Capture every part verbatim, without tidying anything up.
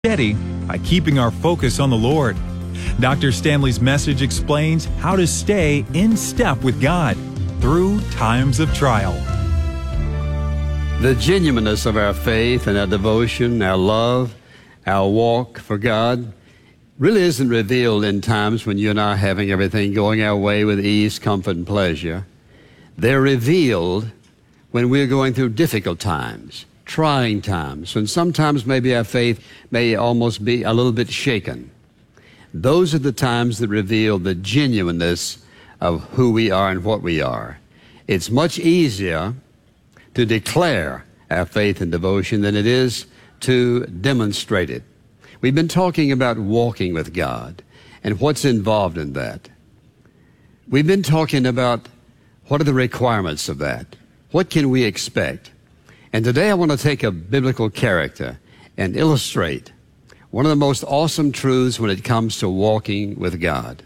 steady by keeping our focus on the Lord. Doctor Stanley's message explains how to stay in step with God through times of trial. The genuineness of our faith and our devotion, our love, our walk for God really isn't revealed in times when you and I are having everything going our way with ease, comfort, and pleasure. They're revealed when we're going through difficult times, trying times, when sometimes maybe our faith may almost be a little bit shaken. Those are the times that reveal the genuineness of who we are and what we are. It's much easier to declare our faith and devotion than it is to demonstrate it. We've been talking about walking with God and what's involved in that. We've been talking about what are the requirements of that. What can we expect? And today I want to take a biblical character and illustrate one of the most awesome truths when it comes to walking with God.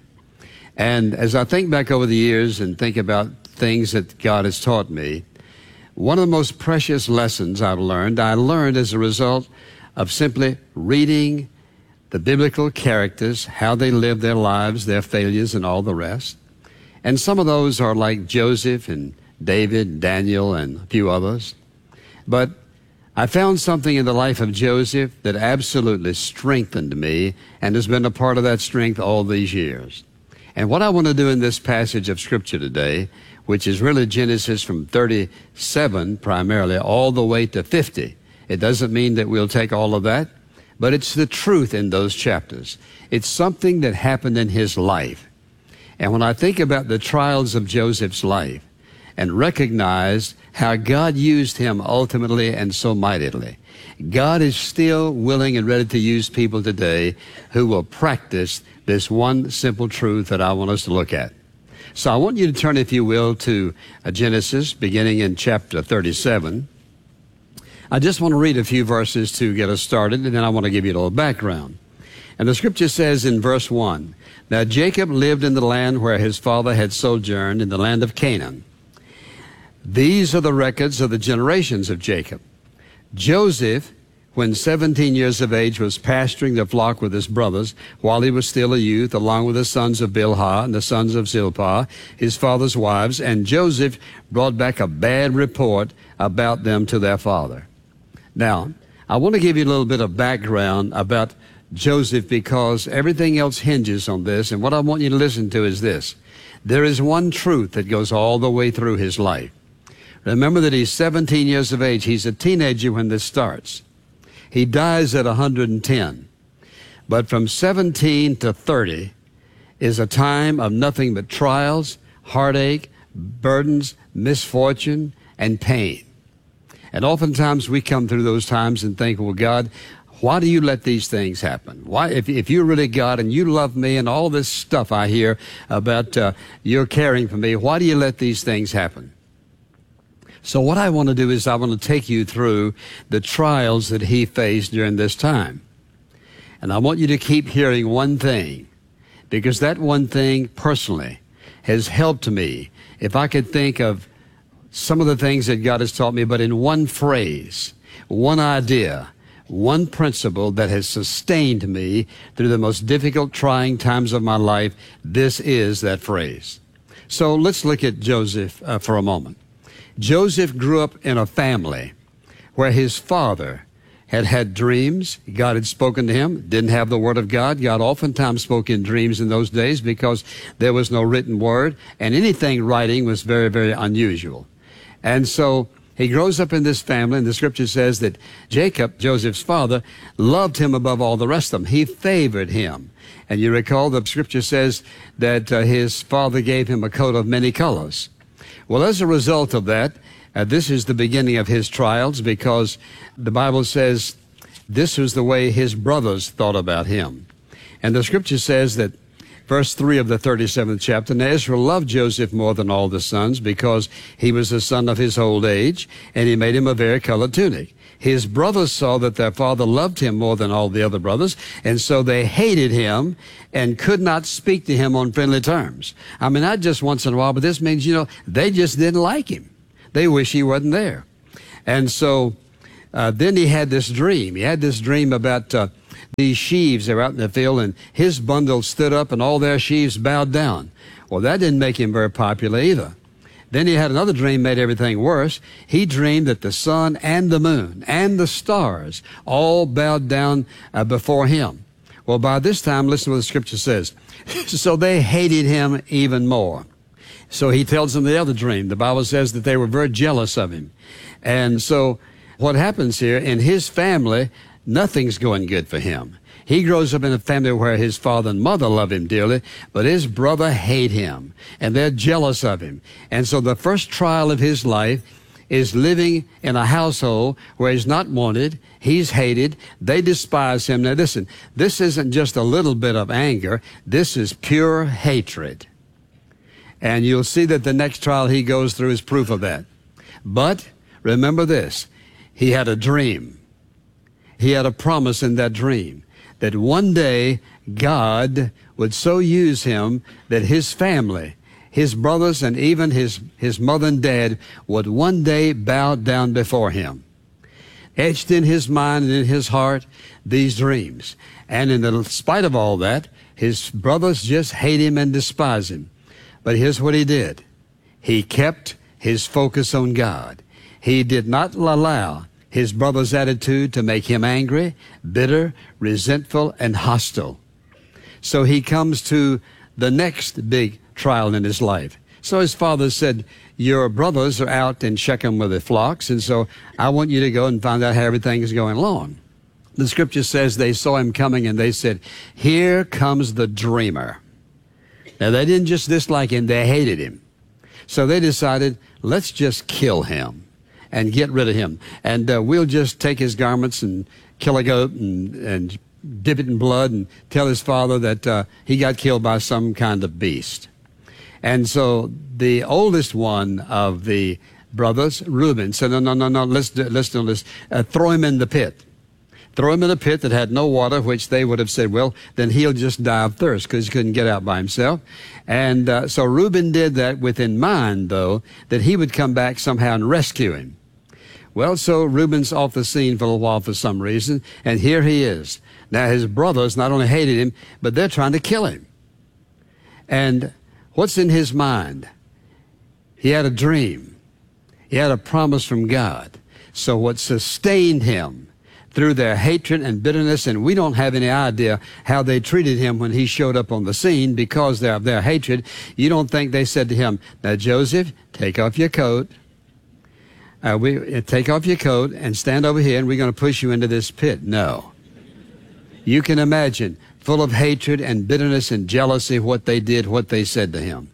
And as I think back over the years and think about things that God has taught me, one of the most precious lessons I've learned, I learned as a result of simply reading the biblical characters, how they lived their lives, their failures, and all the rest. And some of those are like Joseph and David, Daniel, and a few others. But I found something in the life of Joseph that absolutely strengthened me and has been a part of that strength all these years. And what I want to do in this passage of Scripture today, which is really Genesis from thirty-seven primarily all the way to fifty. It doesn't mean that we'll take all of that, but it's the truth in those chapters. It's something that happened in his life. And when I think about the trials of Joseph's life and recognize how God used him ultimately and so mightily, God is still willing and ready to use people today who will practice this one simple truth that I want us to look at. So I want you to turn, if you will, to Genesis, beginning in chapter thirty-seven. I just want to read a few verses to get us started, and then I want to give you a little background. And the Scripture says in verse one, "Now Jacob lived in the land where his father had sojourned, in the land of Canaan. These are the records of the generations of Jacob. Joseph, when seventeen years of age, was pasturing the flock with his brothers while he was still a youth, along with the sons of Bilhah and the sons of Zilpah, his father's wives, and Joseph brought back a bad report about them to their father." Now, I want to give you a little bit of background about Joseph because everything else hinges on this, and what I want you to listen to is this. There is one truth that goes all the way through his life. Remember that he's seventeen years of age. He's a teenager when this starts. He dies at one hundred ten. But from seventeen to thirty is a time of nothing but trials, heartache, burdens, misfortune, and pain. And oftentimes we come through those times and think, well, God, why do you let these things happen? Why, if, if you're really God and you love me and all this stuff I hear about uh, you're caring for me, why do you let these things happen? So what I want to do is I want to take you through the trials that he faced during this time. And I want you to keep hearing one thing, because that one thing personally has helped me. If I could think of some of the things that God has taught me, but in one phrase, one idea, one principle that has sustained me through the most difficult, trying times of my life, this is that phrase. So let's look at Joseph uh, for a moment. Joseph grew up in a family where his father had had dreams. God had spoken to him, didn't have the word of God. God oftentimes spoke in dreams in those days because there was no written word, and anything writing was very, very unusual. And so he grows up in this family, and the Scripture says that Jacob, Joseph's father, loved him above all the rest of them. He favored him. And you recall the Scripture says that uh, his father gave him a coat of many colors. Well, as a result of that, uh, this is the beginning of his trials, because the Bible says this was the way his brothers thought about him. And the Scripture says that verse three of the thirty-seventh chapter, "Now Israel loved Joseph more than all the sons, because he was the son of his old age, and he made him a varicolored tunic. His brothers saw that their father loved him more than all the other brothers, and so they hated him and could not speak to him on friendly terms." I mean, not just once in a while, but this means, you know, they just didn't like him. They wish he wasn't there. And so uh, then he had this dream. He had this dream about uh, these sheaves are out in the field, and his bundle stood up and all their sheaves bowed down. Well, that didn't make him very popular either. Then he had another dream, made everything worse. He dreamed that the sun and the moon and the stars all bowed down uh, before him. Well, by this time, listen to what the scripture says. So they hated him even more. So he tells them the other dream. The Bible says that they were very jealous of him. And so what happens here, in his family, nothing's going good for him. He grows up in a family where his father and mother love him dearly, but his brother hate him, and they're jealous of him. And so the first trial of his life is living in a household where he's not wanted, he's hated, they despise him. Now listen, this isn't just a little bit of anger, this is pure hatred. And you'll see that the next trial he goes through is proof of that. But remember this, he had a dream. He had a promise in that dream that one day God would so use him that his family, his brothers, and even his, his mother and dad would one day bow down before him. Etched in his mind and in his heart, these dreams. And in the spite of all that, his brothers just hate him and despise him. But here's what he did. He kept his focus on God. He did not allow his brother's attitude to make him angry, bitter, resentful, and hostile. So he comes to the next big trial in his life. So his father said, your brothers are out in Shechem with the flocks, and so I want you to go and find out how everything is going along. The scripture says they saw him coming and they said, here comes the dreamer. Now they didn't just dislike him, they hated him. So they decided, let's just kill him and get rid of him. And uh, we'll just take his garments and kill a goat and, and dip it in blood and tell his father that uh, he got killed by some kind of beast. And so the oldest one of the brothers, Reuben, said, no, no, no, no, let's do, let's do this. Uh, throw him in the pit. Throw him in a pit that had no water, which they would have said, well, then he'll just die of thirst because he couldn't get out by himself. And uh, so Reuben did that with in mind, though, that he would come back somehow and rescue him. Well, so Reuben's off the scene for a little while for some reason, and here he is. Now, his brothers not only hated him, but they're trying to kill him. And what's in his mind? He had a dream. He had a promise from God. So what sustained him through their hatred and bitterness, and we don't have any idea how they treated him when he showed up on the scene because of their hatred. You don't think they said to him, now, Joseph, take off your coat. Uh, we uh, take off your coat and stand over here, and we're going to push you into this pit. No. You can imagine, full of hatred and bitterness and jealousy, what they did, what they said to him.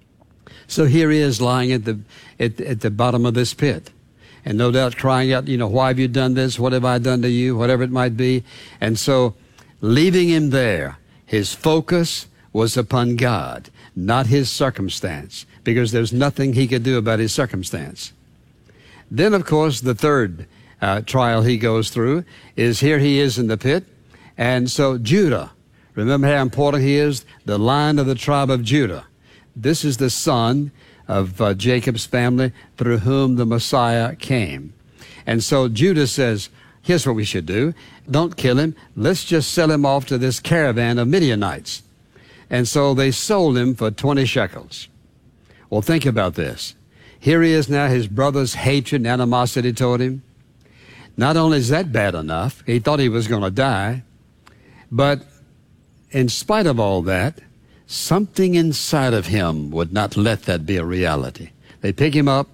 So here he is lying at the, at, at the bottom of this pit. And no doubt crying out, you know, why have you done this? What have I done to you? Whatever it might be. And so leaving him there, his focus was upon God, not his circumstance, because there's nothing he could do about his circumstance. Then, of course, the third uh, trial he goes through is here he is in the pit. And so Judah, remember how important he is? The line of the tribe of Judah. This is the son of uh, Jacob's family through whom the Messiah came. And so Judah says, here's what we should do. Don't kill him. Let's just sell him off to this caravan of Midianites. And so they sold him for twenty shekels. Well, think about this. Here he is now, his brother's hatred and animosity toward him. Not only is that bad enough, he thought he was going to die, but in spite of all that, something inside of him would not let that be a reality. They pick him up,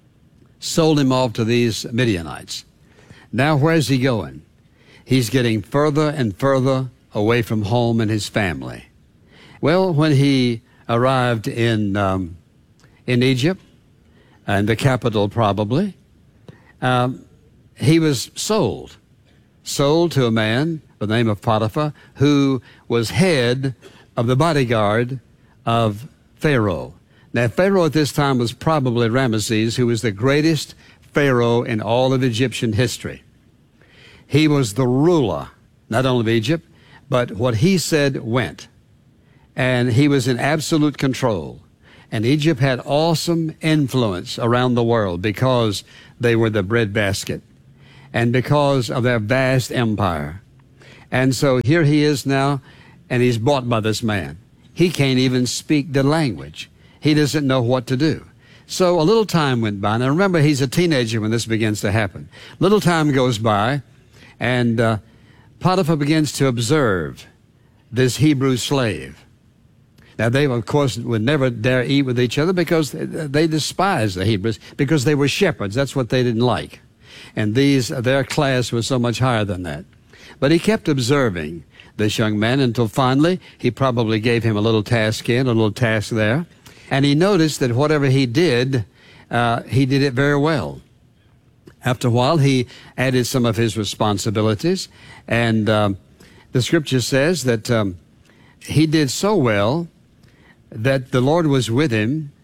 sold him off to these Midianites. Now where's he going? He's getting further and further away from home and his family. Well, when he arrived in, um, in Egypt, and the capital probably, um, he was sold, sold to a man by the name of Potiphar, who was head of the bodyguard of Pharaoh. Now, Pharaoh at this time was probably Ramesses, who was the greatest Pharaoh in all of Egyptian history. He was the ruler, not only of Egypt, but what he said went. And he was in absolute control. And Egypt had awesome influence around the world because they were the breadbasket and because of their vast empire. And so here he is now, and he's bought by this man. He can't even speak the language. He doesn't know what to do. So a little time went by. Now remember, he's a teenager when this begins to happen. Little time goes by, and uh, Potiphar begins to observe this Hebrew slave. Now they, of course, would never dare eat with each other because they despised the Hebrews, because they were shepherds. That's what they didn't like. And these, their class was so much higher than that. But he kept observing this young man until finally he probably gave him a little task in, a little task there. And he noticed that whatever he did, uh, he did it very well. After a while, he added some of his responsibilities. And um, the scripture says that um, he did so well that the Lord was with him.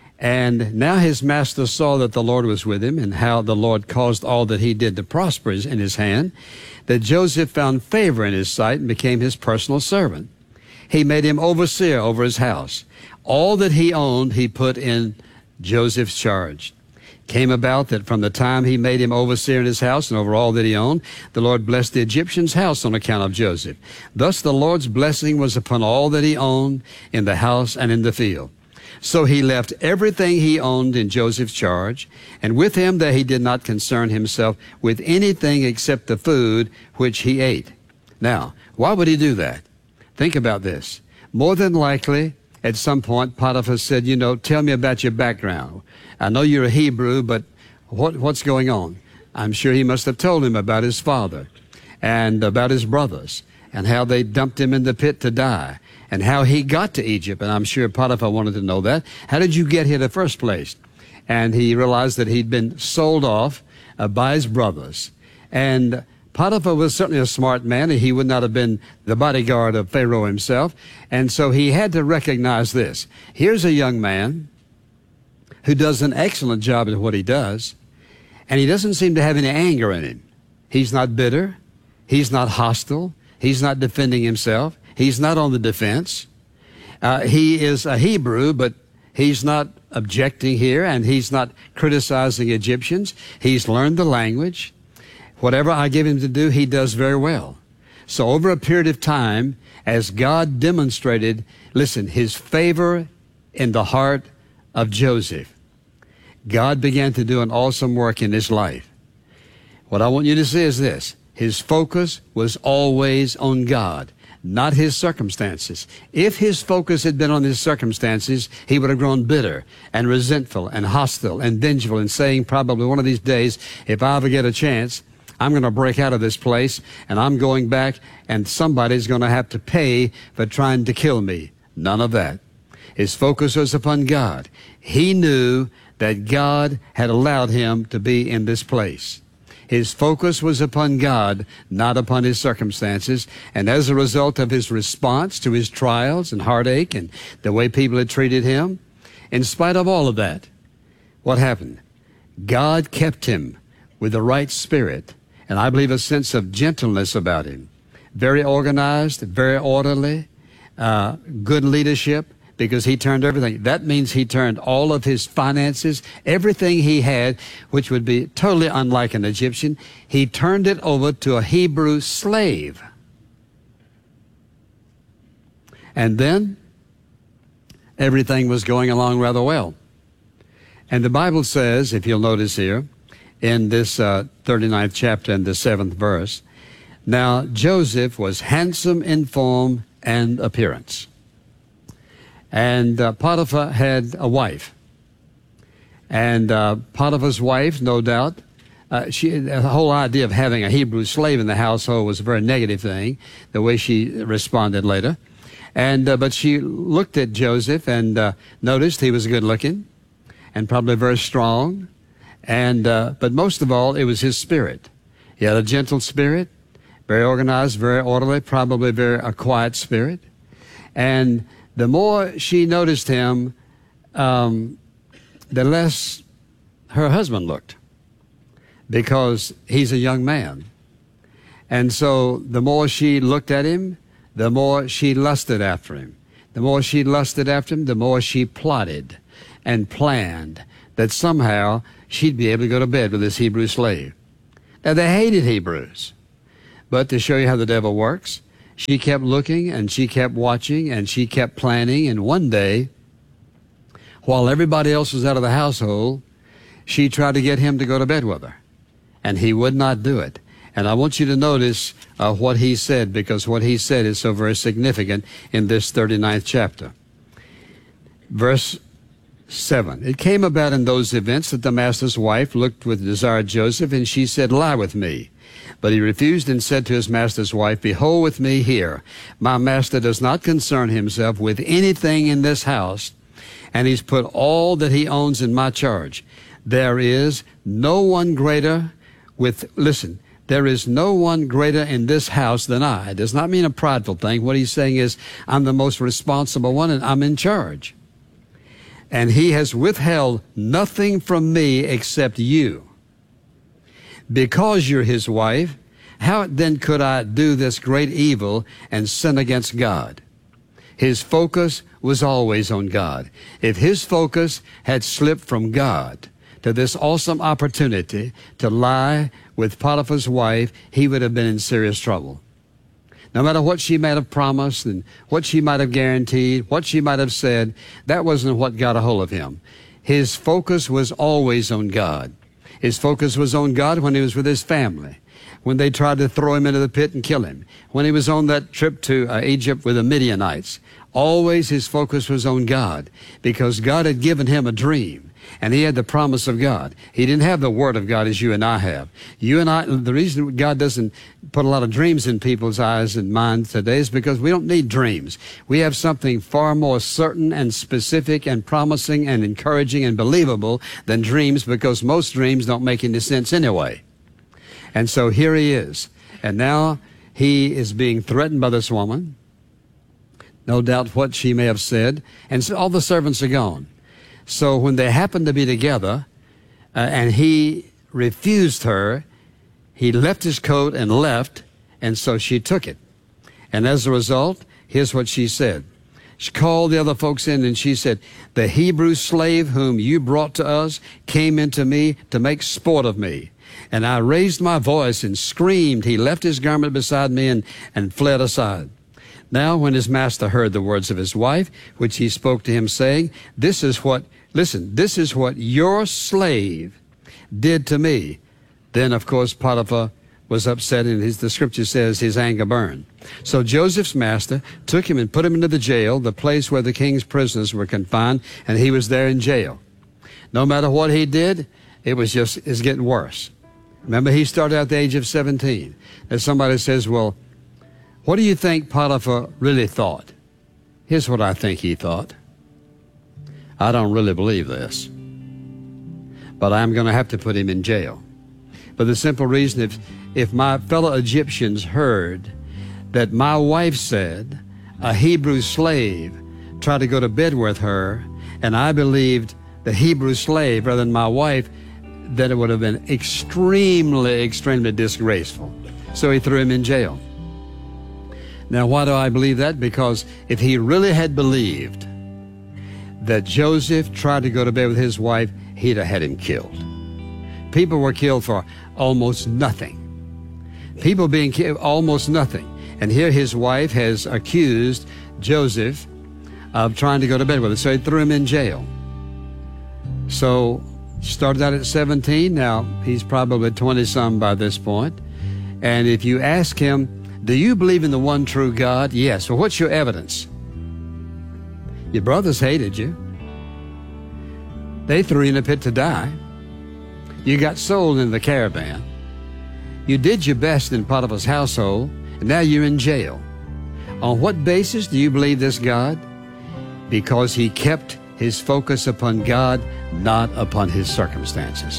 And now his master saw that the Lord was with him and how the Lord caused all that he did to prosper in his hand, that Joseph found favor in his sight and became his personal servant. He made him overseer over his house. All that he owned, he put in Joseph's charge. Came about that from the time he made him overseer in his house and over all that he owned, the Lord blessed the Egyptian's house on account of Joseph. Thus the Lord's blessing was upon all that he owned in the house and in the field. So he left everything he owned in Joseph's charge, and with him that he did not concern himself with anything except the food which he ate. Now, why would he do that? Think about this. More than likely, at some point, Potiphar said, you know, tell me about your background. I know you're a Hebrew, but what, what's going on? I'm sure he must have told him about his father and about his brothers and how they dumped him in the pit to die and how he got to Egypt. And I'm sure Potiphar wanted to know that. How did you get here in the first place? And he realized that he'd been sold off uh, by his brothers. And Potiphar was certainly a smart man, and he would not have been the bodyguard of Pharaoh himself. And so he had to recognize this. Here's a young man who does an excellent job at what he does, and he doesn't seem to have any anger in him. He's not bitter. He's not hostile. He's not defending himself. He's not on the defense. Uh, he is a Hebrew, but he's not objecting here, and he's not criticizing Egyptians. He's learned the language. Whatever I give him to do, he does very well. So over a period of time, as God demonstrated, listen, his favor in the heart of Joseph, God began to do an awesome work in his life. What I want you to see is this. His focus was always on God, not his circumstances. If his focus had been on his circumstances, he would have grown bitter and resentful and hostile and vengeful and saying probably one of these days, if I ever get a chance, I'm going to break out of this place, and I'm going back, and somebody's going to have to pay for trying to kill me. None of that. His focus was upon God. He knew that God had allowed him to be in this place. His focus was upon God, not upon his circumstances. And as a result of his response to his trials and heartache and the way people had treated him, in spite of all of that, what happened? God kept him with the right spirit, and I believe a sense of gentleness about him. Very organized, very orderly, uh, good leadership, because he turned everything. That means he turned all of his finances, everything he had, which would be totally unlike an Egyptian, he turned it over to a Hebrew slave. And then everything was going along rather well. And the Bible says, if you'll notice here, in this uh, thirty-ninth chapter and the seventh verse, now Joseph was handsome in form and appearance. And uh, Potiphar had a wife. And uh, Potiphar's wife, no doubt, uh, she, the whole idea of having a Hebrew slave in the household was a very negative thing, the way she responded later. And uh, but she looked at Joseph and uh, noticed he was good looking and probably very strong. And uh, but most of all, it was his spirit. He had a gentle spirit, very organized, very orderly, probably very a quiet spirit. And the more she noticed him, um, the less her husband looked, because he's a young man. And so the more she looked at him, the more she lusted after him. The more she lusted after him, the more she plotted and planned that somehow she'd be able to go to bed with this Hebrew slave. Now, they hated Hebrews. But to show you how the devil works, she kept looking and she kept watching and she kept planning. And one day, while everybody else was out of the household, she tried to get him to go to bed with her. And he would not do it. And I want you to notice uh, what he said, because what he said is so very significant in this thirty-ninth chapter. Verse seven. It came about in those events that the master's wife looked with desire at Joseph, and she said, lie with me. But he refused and said to his master's wife, behold with me here. My master does not concern himself with anything in this house, and he's put all that he owns in my charge. There is no one greater with, listen, there is no one greater in this house than I. It does not mean a prideful thing. What he's saying is, I'm the most responsible one and I'm in charge. And he has withheld nothing from me except you. Because you're his wife, how then could I do this great evil and sin against God? His focus was always on God. If his focus had slipped from God to this awesome opportunity to lie with Potiphar's wife, he would have been in serious trouble. No matter what she might have promised and what she might have guaranteed, what she might have said, that wasn't what got a hold of him. His focus was always on God. His focus was on God when he was with his family, when they tried to throw him into the pit and kill him, when he was on that trip to uh, Egypt with the Midianites. Always his focus was on God, because God had given him a dream, and he had the promise of God. He didn't have the Word of God as you and I have. You and I, the reason God doesn't put a lot of dreams in people's eyes and minds today is because we don't need dreams. We have something far more certain and specific and promising and encouraging and believable than dreams, because most dreams don't make any sense anyway. And so here he is. And now he is being threatened by this woman. No doubt what she may have said. And so all the servants are gone. So when they happened to be together, uh, and he refused her, he left his coat and left, and so she took it. And as a result, here's what she said. She called the other folks in and she said, the Hebrew slave whom you brought to us came into me to make sport of me. And I raised my voice and screamed. He left his garment beside me and, and fled aside. Now, when his master heard the words of his wife, which he spoke to him, saying, this is what, listen, this is what your slave did to me. Then, of course, Potiphar was upset, and his, the scripture says his anger burned. So Joseph's master took him and put him into the jail, the place where the king's prisoners were confined, and he was there in jail. No matter what he did, it was just, it's getting worse. Remember, he started at the age of seventeen. And somebody says, well, what do you think Potiphar really thought? Here's what I think he thought. I don't really believe this, but I'm going to have to put him in jail. For the simple reason, if, if my fellow Egyptians heard that my wife said a Hebrew slave tried to go to bed with her, and I believed the Hebrew slave rather than my wife, then it would have been extremely, extremely disgraceful. So he threw him in jail. Now, why do I believe that? Because if he really had believed that Joseph tried to go to bed with his wife, he'd have had him killed. People were killed for almost nothing. People being killed almost nothing. And here his wife has accused Joseph of trying to go to bed with her. So he threw him in jail. So started out at seventeen. Now he's probably twenty-some by this point. And if you ask him, do you believe in the one true God? Yes. Well, what's your evidence? Your brothers hated you. They threw you in a pit to die. You got sold into the caravan. You did your best in Potiphar's household, and now you're in jail. On what basis do you believe this God? Because he kept his focus upon God, not upon his circumstances.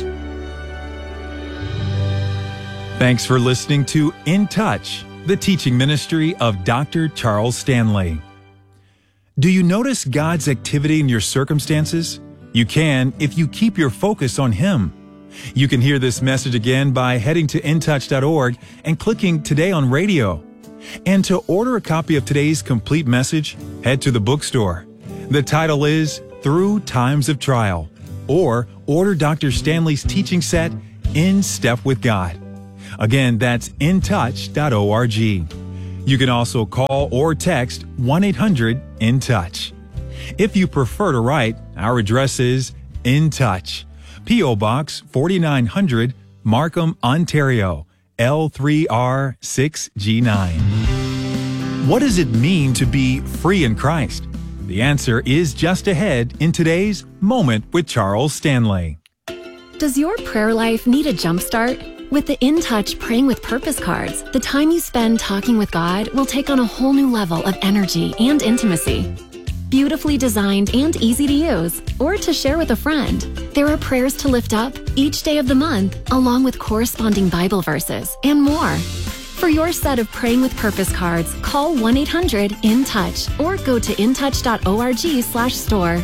Thanks for listening to In Touch, the teaching ministry of Doctor Charles Stanley. Do you notice God's activity in your circumstances? You can if you keep your focus on Him. You can hear this message again by heading to in touch dot org and clicking Today on Radio. And to order a copy of today's complete message, head to the bookstore. The title is Through Times of Trial, or order Doctor Stanley's teaching set, In Step with God. Again, that's in touch dot org. You can also call or text one eight hundred in touch. If you prefer to write, our address is In Touch, P O Box forty-nine hundred, Markham, Ontario, L three R six G nine. What does it mean to be free in Christ? The answer is just ahead in today's Moment with Charles Stanley. Does your prayer life need a jumpstart? With the In Touch Praying with Purpose cards, the time you spend talking with God will take on a whole new level of energy and intimacy. Beautifully designed and easy to use, or to share with a friend, there are prayers to lift up each day of the month, along with corresponding Bible verses and more. For your set of Praying with Purpose cards, call one eight hundred in touch or go to in touch dot org slash store.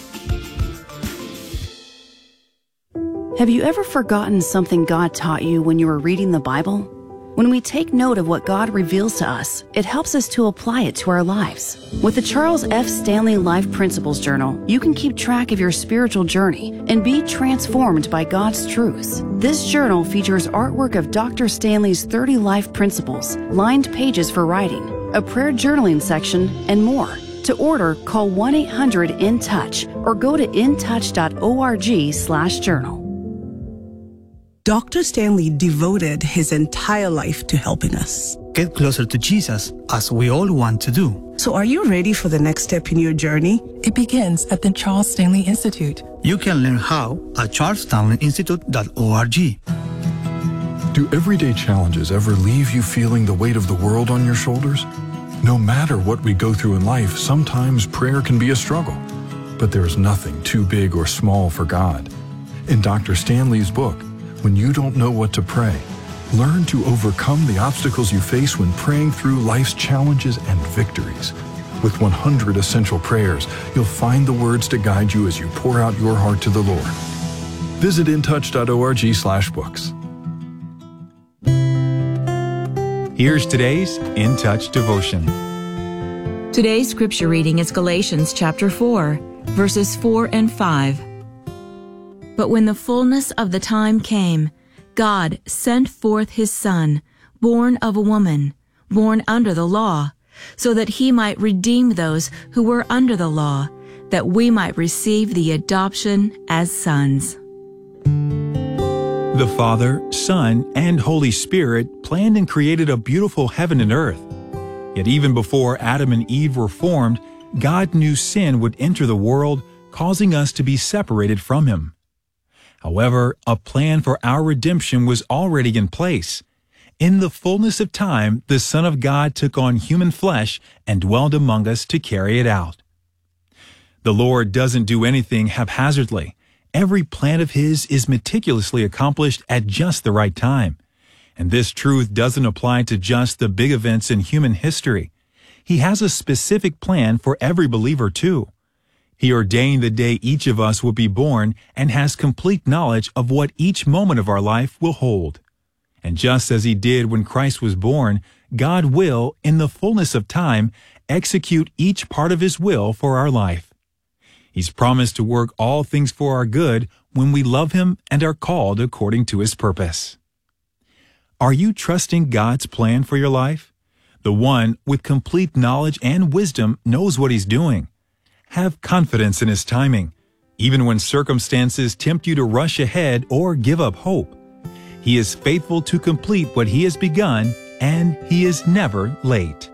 Have you ever forgotten something God taught you when you were reading the Bible? When we take note of what God reveals to us, it helps us to apply it to our lives. With the Charles F. Stanley Life Principles Journal, you can keep track of your spiritual journey and be transformed by God's truths. This journal features artwork of Doctor Stanley's thirty life principles, lined pages for writing, a prayer journaling section, and more. To order, call one eight hundred in touch or go to in touch dot org slash journal. Doctor Stanley devoted his entire life to helping us get closer to Jesus, as we all want to do. So are you ready for the next step in your journey? It begins at the Charles Stanley Institute. You can learn how at charles stanley institute dot org. Do everyday challenges ever leave you feeling the weight of the world on your shoulders? No matter what we go through in life, sometimes prayer can be a struggle. But there's nothing too big or small for God. In Doctor Stanley's book, When You Don't Know What to Pray, learn to overcome the obstacles you face when praying through life's challenges and victories. With one hundred essential prayers, you'll find the words to guide you as you pour out your heart to the Lord. Visit in touch dot org slash books. Here's today's In Touch devotion. Today's scripture reading is Galatians chapter four, verses four and five. But when the fullness of the time came, God sent forth his Son, born of a woman, born under the law, so that he might redeem those who were under the law, that we might receive the adoption as sons. The Father, Son, and Holy Spirit planned and created a beautiful heaven and earth. Yet even before Adam and Eve were formed, God knew sin would enter the world, causing us to be separated from him. However, a plan for our redemption was already in place. In the fullness of time, the Son of God took on human flesh and dwelled among us to carry it out. The Lord doesn't do anything haphazardly. Every plan of his is meticulously accomplished at just the right time. And this truth doesn't apply to just the big events in human history. He has a specific plan for every believer too. He ordained the day each of us will be born and has complete knowledge of what each moment of our life will hold. And just as he did when Christ was born, God will, in the fullness of time, execute each part of his will for our life. He's promised to work all things for our good when we love him and are called according to his purpose. Are you trusting God's plan for your life? The one with complete knowledge and wisdom knows what he's doing. Have confidence in his timing, even when circumstances tempt you to rush ahead or give up hope. He is faithful to complete what he has begun, and he is never late.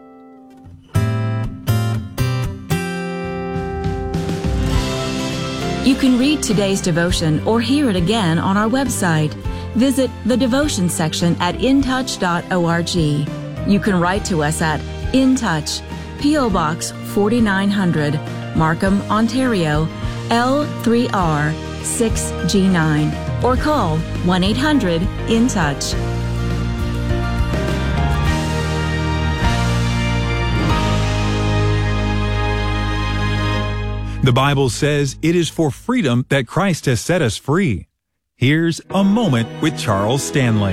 You can read today's devotion or hear it again on our website. Visit the devotion section at in touch dot org. You can write to us at In Touch, P O Box forty-nine hundred, Markham, Ontario, L three R six G nine, or call one eight hundred in touch. The Bible says it is for freedom that Christ has set us free. Here's a moment with Charles Stanley.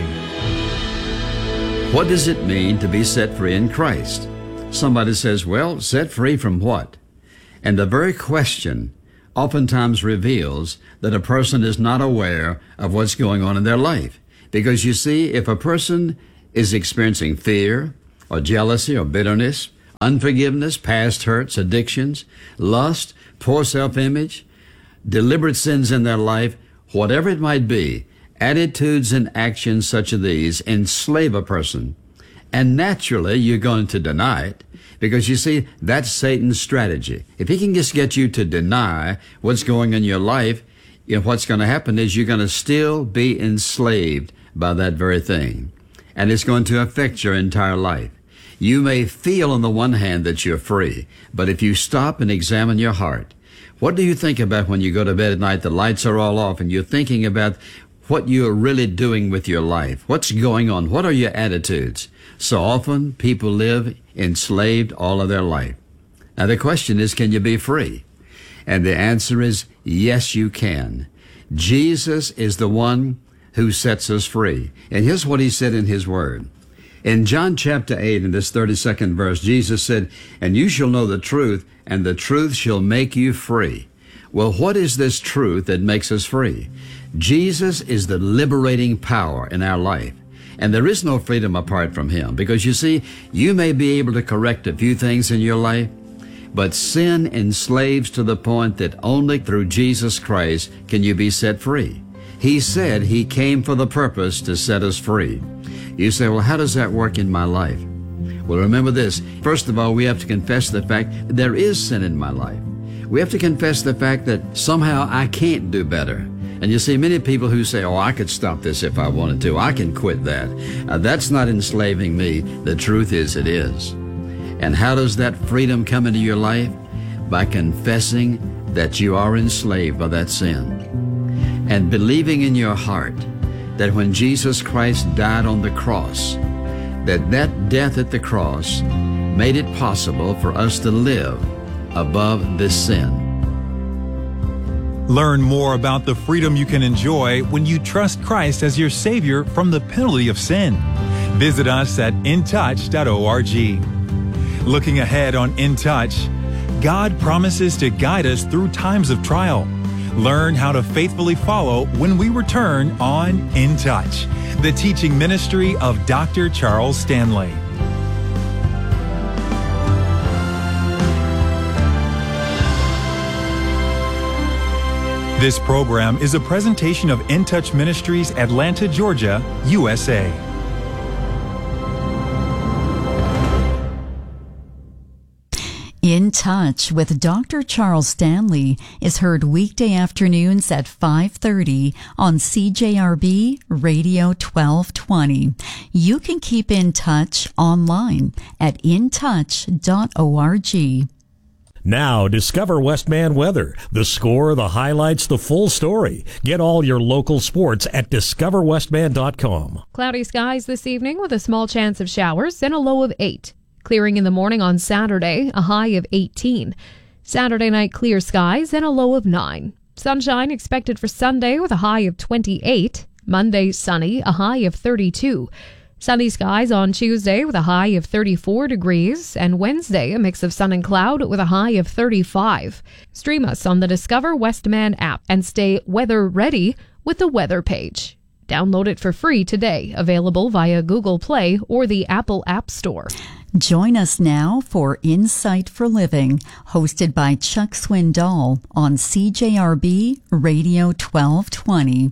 What does it mean to be set free in Christ? Somebody says, well, set free from what? And the very question oftentimes reveals that a person is not aware of what's going on in their life. Because you see, if a person is experiencing fear or jealousy or bitterness, unforgiveness, past hurts, addictions, lust, poor self-image, deliberate sins in their life, whatever it might be, attitudes and actions such as these enslave a person. And naturally, you're going to deny it, because you see, that's Satan's strategy. If he can just get you to deny what's going on in your life, you know, what's going to happen is you're going to still be enslaved by that very thing. And it's going to affect your entire life. You may feel on the one hand that you're free, but if you stop and examine your heart, what do you think about when you go to bed at night, the lights are all off, and you're thinking about what you're really doing with your life? What's going on? What are your attitudes? So often people live enslaved all of their life. Now the question is, can you be free? And the answer is, yes, you can. Jesus is the one who sets us free. And here's what he said in his word. In John chapter eight, in this thirty-second verse, Jesus said, "And you shall know the truth, and the truth shall make you free." Well, what is this truth that makes us free? Jesus is the liberating power in our life. And there is no freedom apart from him. Because you see, you may be able to correct a few things in your life, but sin enslaves to the point that only through Jesus Christ can you be set free. He said he came for the purpose to set us free. You say, well, how does that work in my life? Well, remember this. First of all, we have to confess the fact that there is sin in my life. We have to confess the fact that somehow I can't do better. And you see many people who say, oh, I could stop this if I wanted to. I can quit that. Uh, that's not enslaving me. The truth is it is. And how does that freedom come into your life? By confessing that you are enslaved by that sin. And believing in your heart that when Jesus Christ died on the cross, that that death at the cross made it possible for us to live above this sin. Learn more about the freedom you can enjoy when you trust Christ as your Savior from the penalty of sin. Visit us at in touch dot org. Looking ahead on In Touch, God promises to guide us through times of trial. Learn how to faithfully follow when we return on In Touch, the teaching ministry of Doctor Charles Stanley. This program is a presentation of In Touch Ministries, Atlanta, Georgia, U S A. In Touch with Doctor Charles Stanley is heard weekday afternoons at five thirty on C J R B Radio twelve twenty. You can keep in touch online at in touch dot org. Now, discover Westman Weather. The score, the highlights, the full story. Get all your local sports at discover westman dot com. Cloudy skies this evening with a small chance of showers and a low of eight. Clearing in the morning on Saturday, a high of eighteen. Saturday night clear skies and a low of nine. Sunshine expected for Sunday with a high of twenty-eight. Monday sunny, a high of thirty-two. Sunny skies on Tuesday with a high of thirty-four degrees, and Wednesday a mix of sun and cloud with a high of thirty-five. Stream us on the Discover Westman app and stay weather ready with the weather page. Download it for free today, available via Google Play or the Apple App Store. Join us now for Insight for Living, hosted by Chuck Swindoll on C J R B Radio twelve twenty.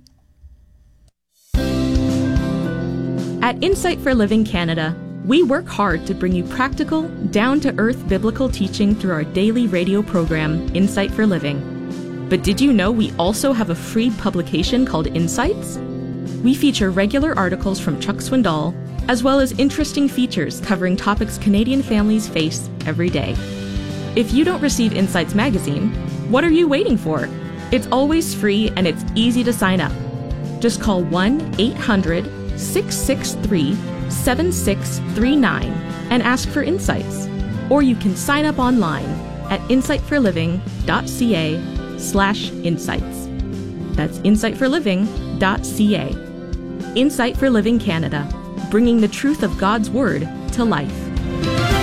At Insight for Living Canada, we work hard to bring you practical, down-to-earth biblical teaching through our daily radio program, Insight for Living. But did you know we also have a free publication called Insights? We feature regular articles from Chuck Swindoll, as well as interesting features covering topics Canadian families face every day. If you don't receive Insights magazine, what are you waiting for? It's always free and it's easy to sign up. Just call one eight hundred six six three seven six three nine and ask for Insights. Or you can sign up online at insight for living dot c a slash insights. That's insight for living dot c a. Insight for Living Canada, bringing the truth of God's Word to life.